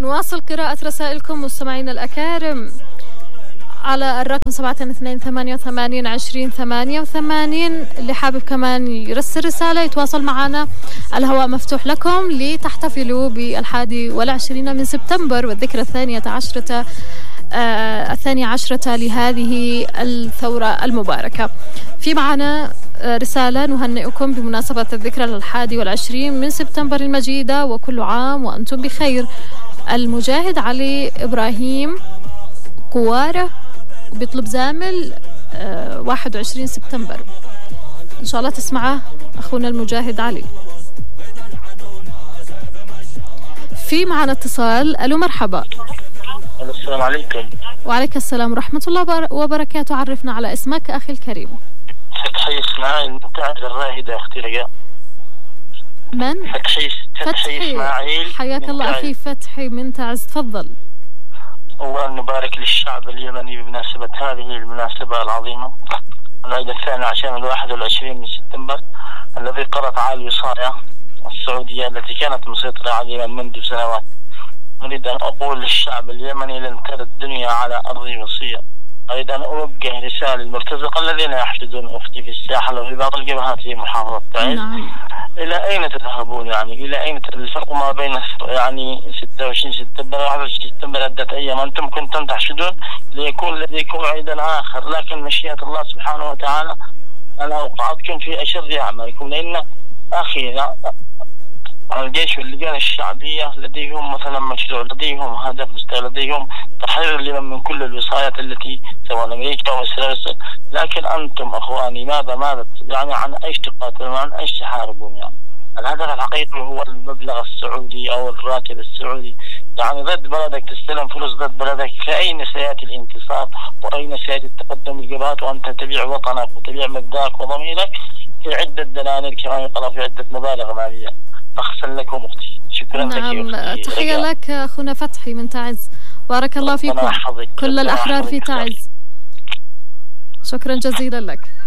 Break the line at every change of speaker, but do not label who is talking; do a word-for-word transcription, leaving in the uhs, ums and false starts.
نواصل قراءة رسائلكم مستمعينا الأكارم على الرقم سبعة اثنين ثمانية ثمانين عشرين ثمانية وثمانين. اللي حابب كمان يرسل رسالة يتواصل معنا، الهواء مفتوح لكم لتحتفلوا بالحادي والعشرين من سبتمبر والذكرى الثانية عشرة آه الثانية عشرة لهذه الثورة المباركة. في معنا رسالة: نهنئكم بمناسبة الذكرى الحادي والعشرين من سبتمبر المجيدة وكل عام وأنتم بخير. المجاهد علي إبراهيم قوارة بيطلب زامل آه واحد وعشرين سبتمبر. إن شاء الله تسمعه أخونا المجاهد علي. في معنا اتصال. ألو مرحبا.
السلام عليكم.
وعليك السلام ورحمة الله وبركاته. عرفنا على اسمك أخي الكريم.
فتحي إسماعيل متعز الراهدة أختي رجاء.
من؟
فتحي فتحي إسماعيل.
حياك الله أخي فتحي من تعز، تفضل.
أولا نبارك للشعب اليمني بمناسبة هذه المناسبة العظيمة، العيد الثاني عشر من الواحد والعشرين من سبتمبر، الذي قرأت على الوصاية السعودية التي كانت مسيطرة على اليمن منذ سنوات. أريد أن أقول للشعب اليمني: لن ترى الدنيا على أرض وصية. أريد أن أوجه رسالة للمرتزقة الذين يحشدون أختي في الساحل وفي بعض الجبهات في محافظة تعز. نعم. إلى أين تذهبون؟ يعني إلى أين الفرق ما بين يعني ستة وعشرين سبتمبر وواحد وعشرين سبتمبر عدة أيام؟ أنتم كنتم تحشدون ليكون لديكم عيدا آخر، لكن مشيئة الله سبحانه وتعالى أنا أوقعتكم في أشر أعمالكم. لأن أخي الجيش واللجان الشعبية لديهم مثلا مشروع، لديهم هدف مستقل، لديهم تحرير اليمن من كل الوصايات التي سواء أمريكا أو إسرائيل. لكن أنتم أخواني ماذا ماذا يعني عن أيش تقاتلون، عن أيش تحاربون؟ يعني الهدف الحقيقي هو المبلغ السعودي أو الراتب السعودي. يعني ضد بلدك تستلم فلوس ضد بلدك، فأين سيأتي الانتصار وأين سيأتي التقدم الجبهات وأنت تبيع وطنك وتبيع مبدأك وضميرك في عدة دنانير كما يقال في عدة مبالغ مالية؟ أحسن لكم أختي. شكرا
نعم لك. تحية لك أخونا فتحي من تعز، بارك الله فيكم كل الأحرار في تعز. شكرا جزيلا لك.